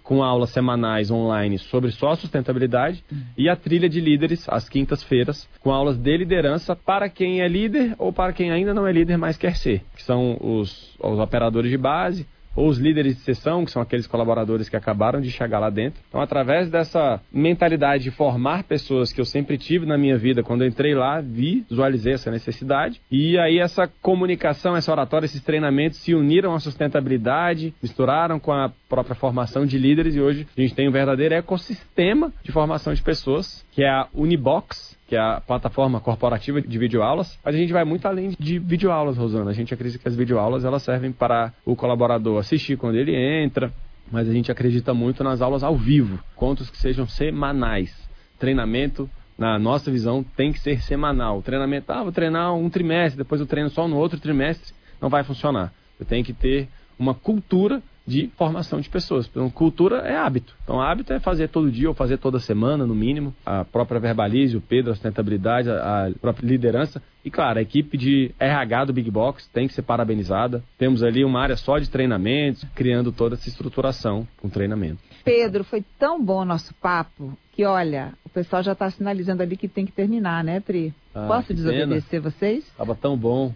com aulas semanais online sobre só sustentabilidade, e a trilha de líderes, às quintas-feiras, com aulas de liderança para quem é líder ou para quem ainda não é líder, mas quer ser, que são os operadores de base, ou os líderes de sessão, que são aqueles colaboradores que acabaram de chegar lá dentro. Então, através dessa mentalidade de formar pessoas que eu sempre tive na minha vida, quando eu entrei lá, visualizei essa necessidade. E aí essa comunicação, essa oratória, esses treinamentos se uniram à sustentabilidade, misturaram com a própria formação de líderes, e hoje a gente tem um verdadeiro ecossistema de formação de pessoas, que é a Unibox, que é a plataforma corporativa de videoaulas. Mas a gente vai muito além de videoaulas, Rosana. A gente acredita que as videoaulas elas servem para o colaborador assistir quando ele entra, mas a gente acredita muito nas aulas ao vivo, contos que sejam semanais. Treinamento, na nossa visão, tem que ser semanal. O treinamento, vou treinar um trimestre, depois eu treino só no outro trimestre, não vai funcionar. Eu tenho que ter uma cultura de formação de pessoas. Então, cultura é hábito. Então, hábito é fazer todo dia ou fazer toda semana, no mínimo. A própria Verbalize, o Pedro, a sustentabilidade, a própria liderança. E, claro, a equipe de RH do Big Box tem que ser parabenizada. Temos ali uma área só de treinamentos, criando toda essa estruturação com treinamento. Pedro, foi tão bom o nosso papo que, olha, o pessoal já está sinalizando ali que tem que terminar, né, Pri? Posso desobedecer vocês? Estava tão bom.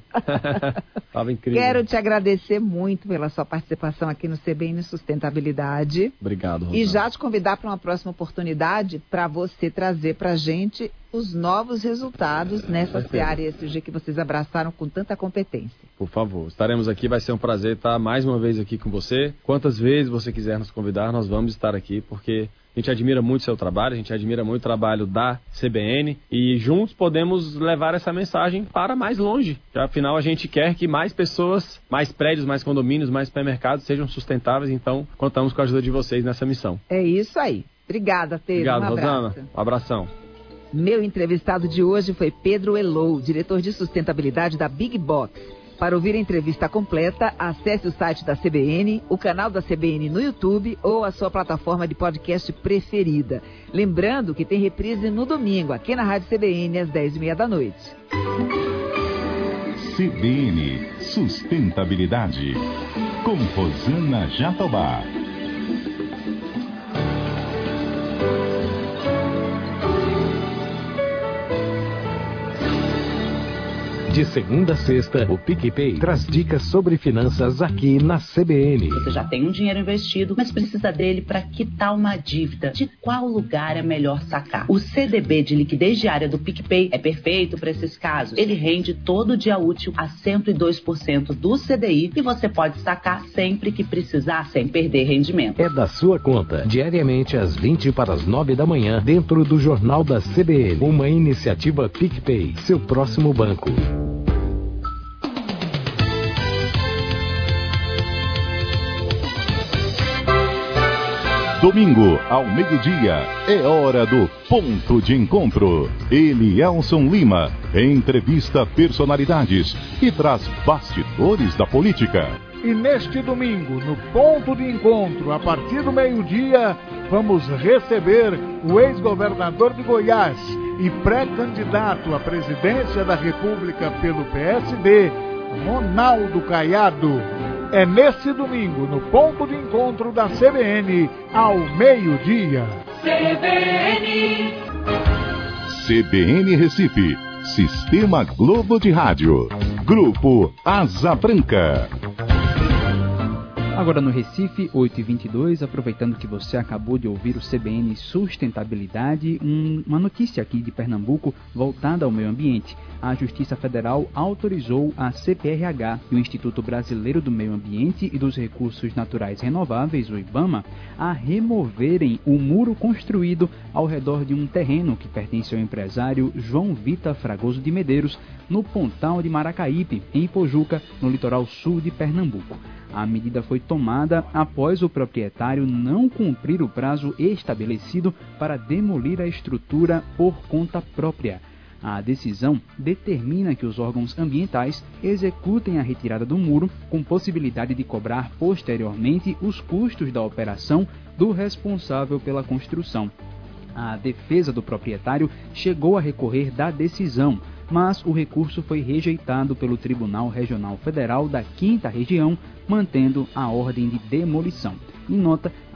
Estava incrível. Quero te agradecer muito pela sua participação aqui no CBN Sustentabilidade. Obrigado, Rosana. E já te convidar para uma próxima oportunidade para você trazer para a gente os novos resultados nessa seara ESG que vocês abraçaram com tanta competência. Por favor, estaremos aqui, vai ser um prazer estar mais uma vez aqui com você. Quantas vezes você quiser nos convidar, nós vamos estar aqui, porque a gente admira muito o seu trabalho, a gente admira muito o trabalho da CBN e juntos podemos levar essa mensagem para mais longe. Já, afinal, a gente quer que mais pessoas, mais prédios, mais condomínios, mais supermercados sejam sustentáveis, então contamos com a ajuda de vocês nessa missão. É isso aí. Obrigada, Pedro. Obrigado, Rosana. Um abração. Meu entrevistado de hoje foi Pedro Elou, diretor de sustentabilidade da Big Box. Para ouvir a entrevista completa, acesse o site da CBN, o canal da CBN no YouTube ou a sua plataforma de podcast preferida. Lembrando que tem reprise no domingo, aqui na Rádio CBN, às 10h30 da noite. CBN Sustentabilidade, com Rosana Jatobá. De segunda a sexta, o PicPay traz dicas sobre finanças aqui na CBN. Você já tem um dinheiro investido, mas precisa dele para quitar uma dívida. De qual lugar é melhor sacar? O CDB de liquidez diária do PicPay é perfeito para esses casos. Ele rende todo dia útil a 102% do CDI e você pode sacar sempre que precisar, sem perder rendimento. É da sua conta, diariamente às 8:50 da manhã, dentro do Jornal da CBN. Uma iniciativa PicPay, seu próximo banco. Domingo, ao meio-dia, é hora do Ponto de Encontro. Elielson Lima entrevista personalidades e traz bastidores da política. E neste domingo, no Ponto de Encontro, a partir do meio-dia, vamos receber o ex-governador de Goiás e pré-candidato à presidência da República pelo PSD, Ronaldo Caiado. É nesse domingo, no Ponto de Encontro da CBN, ao meio-dia. CBN Recife, Sistema Globo de Rádio, Grupo Asa Branca. Agora no Recife, 8h22, aproveitando que você acabou de ouvir o CBN Sustentabilidade, uma notícia aqui de Pernambuco voltada ao meio ambiente. A Justiça Federal autorizou a CPRH e o Instituto Brasileiro do Meio Ambiente e dos Recursos Naturais Renováveis, o IBAMA, a removerem o muro construído ao redor de um terreno que pertence ao empresário João Vita Fragoso de Medeiros, no Pontal de Maracaípe, em Pojuca, no litoral sul de Pernambuco. A medida foi tomada após o proprietário não cumprir o prazo estabelecido para demolir a estrutura por conta própria. A decisão determina que os órgãos ambientais executem a retirada do muro, com possibilidade de cobrar posteriormente os custos da operação do responsável pela construção. A defesa do proprietário chegou a recorrer da decisão, mas o recurso foi rejeitado pelo Tribunal Regional Federal da 5ª Região, mantendo a ordem de demolição. Em nota,